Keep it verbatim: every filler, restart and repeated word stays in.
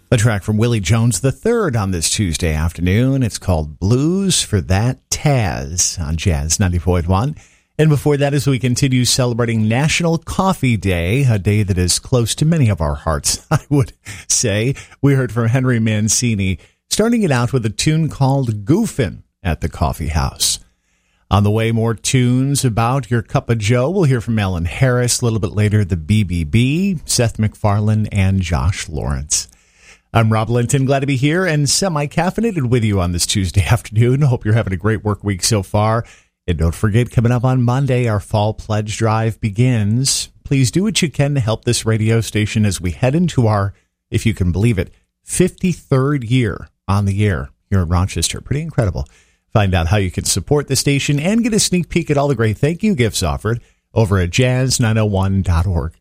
A track from Willie Jones the third on this Tuesday afternoon. It's called Blues for That Taz on Jazz ninety-four point one. And before that, as we continue celebrating National Coffee Day, a day that is close to many of our hearts, I would say, we heard from Henry Mancini, starting it out with a tune called Goofin' at the Coffee House. On the way, more tunes about your cup of joe. We'll hear from Ellen Harris. A little bit later, the B B B, Seth MacFarlane, and Josh Lawrence. I'm Rob Linton, glad to be here and semi-caffeinated with you on this Tuesday afternoon. Hope you're having a great work week so far. And don't forget, coming up on Monday, our fall pledge drive begins. Please do what you can to help this radio station as we head into our, if you can believe it, fifty-third year on the air here in Rochester. Pretty incredible. Find out how you can support the station and get a sneak peek at all the great thank you gifts offered over at jazz nine oh one dot org.